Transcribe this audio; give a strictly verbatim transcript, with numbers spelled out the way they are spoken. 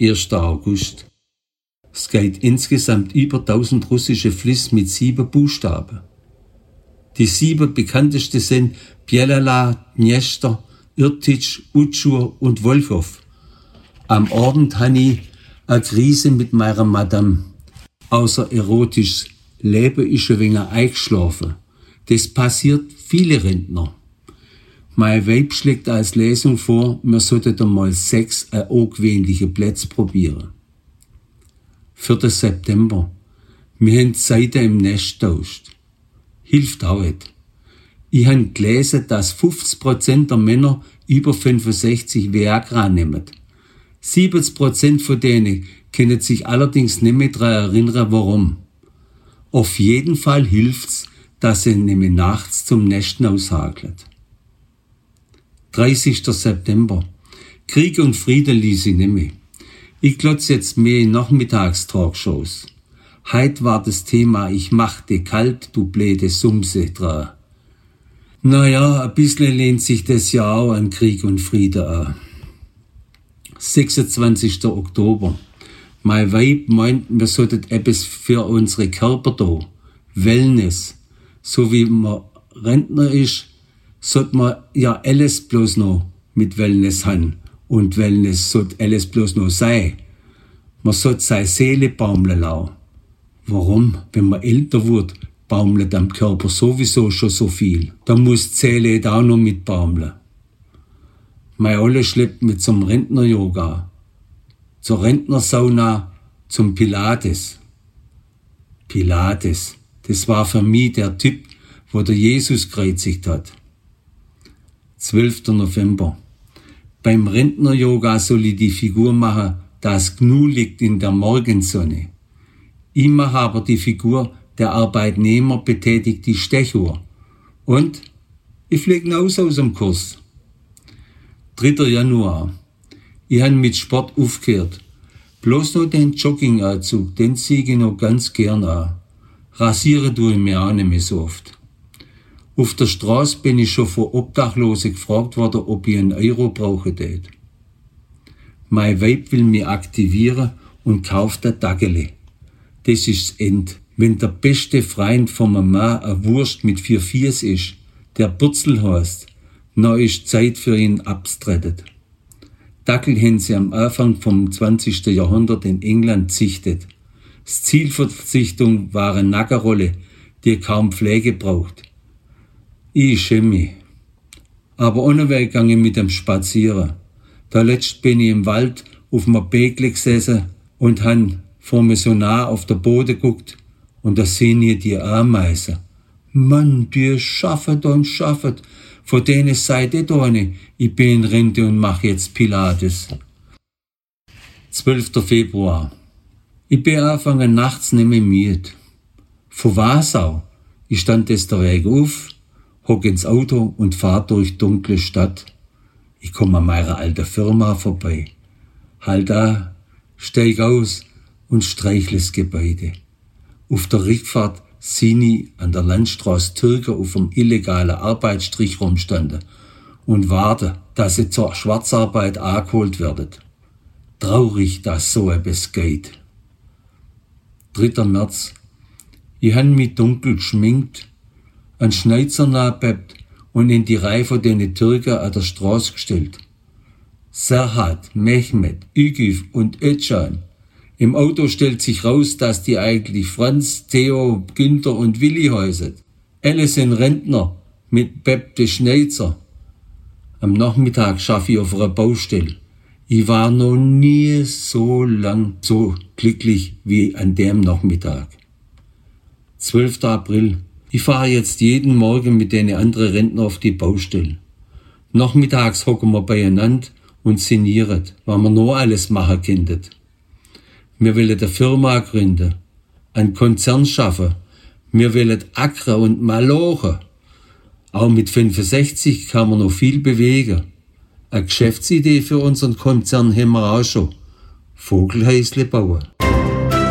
erster August. Es geht insgesamt über tausend russische Flüsse mit sieben Buchstaben. Die sieben bekanntesten sind Bielala, Dniester, Irtitsch, Utschur und Wolchow. Am Abend habe ich eine Krise mit meiner Madame. Außer erotisch Leben ist ein wenig eingeschlafen. Das passiert viele Rentner. Mein Weib schlägt als Lesung vor, wir sollten einmal sechs angewöhnliche Plätze probieren. vierter September. Wir haben die Seite im Nest getauscht. Hilft auch nicht. Ich habe gelesen, dass fünfzig Prozent der Männer über fünfundsechzig Viagra nehmen. siebzig Prozent von denen können sich allerdings nicht mehr daran erinnern, warum. Auf jeden Fall hilft's, dass sie nämlich nachts zum Nesten aushakelt. dreißigster September. Krieg und Frieden ließ ich nicht mehr. Ich glotze jetzt mehr in Nachmittagstalkshows. Heut war das Thema, ich machte kalt, du bläde Sumse dran. Naja, ein bisschen lehnt sich das ja auch an Krieg und Frieden an. sechsundzwanzigster Oktober. Mein Weib meint, wir sollten etwas für unsere Körper tun. Wellness. So wie man Rentner ist, sollte man ja alles bloß noch mit Wellness haben. Und Wellness sollte alles bloß noch sein. Man sollte seine Seele baumeln lassen. Warum? Wenn man älter wird, baumelt am Körper sowieso schon so viel. Da muss die Seele da auch noch mit baumeln. Mein Olle schleppt mit zum Rentner-Yoga, zur Rentnersauna, zum Pilates. Pilates, das war für mich der Typ, wo der Jesus gekreuzigt hat. zwölfter November. Beim Rentner-Yoga soll ich die Figur machen, das Gnu liegt in der Morgensonne. Ich mache aber die Figur, der Arbeitnehmer betätigt die Stechuhr. Und ich fliege raus aus dem Kurs. dritter Januar. Ich habe mit Sport aufgehört. Bloß noch den Jogginganzug, den ziehe ich noch ganz gern an. Rasieren tue ich mir auch nicht mehr so oft. Auf der Straße bin ich schon von Obdachlosen gefragt worden, ob ich einen Euro brauchen tät. Mein Weib will mich aktivieren und kauft ein Daggele. Das ist das End. Wenn der beste Freund von einem Mann eine Wurst mit vier Viers ist, der Bürzel heißt, dann ist Zeit für ihn abzutreten. Dackel haben sie am Anfang vom zwanzigsten Jahrhundert in England züchtet. Das Ziel für die Züchtung war eine Nackerrolle, die kaum Pflege braucht. Ich schäme mich. Aber ohne Weg gang ich mit dem Spazieren. Da letzt bin ich im Wald auf einem Bägle gesessen und han vor mir so nah auf der Boden guckt und da sehen ich die Ameisen. Mann, die schaffet und schaffet. Von denen seid ihr da nicht. Ich bin in Rente und mach jetzt Pilates. zwölfter Februar. Ich bin angefangen nachts nicht mehr müde. Von was auch? Ich stand des der Weg auf, hock ins Auto und fahr durch dunkle Stadt. Ich komme an meiner alten Firma vorbei. Halt da, steig aus und streichle das Gebäude. Auf der Rückfahrt seh ich an der Landstraße Türken auf dem illegalen Arbeitsstrich rumstanden und warte, dass sie zur Schwarzarbeit angeholt werden. Traurig, dass so etwas geht. dritter März. Ich han mich dunkel geschminkt, an Schneizer nachbebt und in die Reihe von den Türken an der Straße gestellt. Serhat, Mehmet, Ügüf und Özcan. Im Auto stellt sich raus, dass die eigentlich Franz, Theo, Günther und Willi heißen. Alle sind Rentner mit Bepp de Schneizer. Am Nachmittag schaffe ich auf einer Baustelle. Ich war noch nie so lang so glücklich wie an dem Nachmittag. zwölfter April. Ich fahre jetzt jeden Morgen mit den anderen Rentner auf die Baustelle. Nachmittags hocken wir beieinander und sinnieren, was wir noch alles machen können. Wir wollen eine Firma gründen, einen Konzern schaffen. Wir wollen ackern und malochen. Auch mit fünfundsechzig kann man noch viel bewegen. Eine Geschäftsidee für unseren Konzern haben wir auch schon. Vogelhäusle bauen.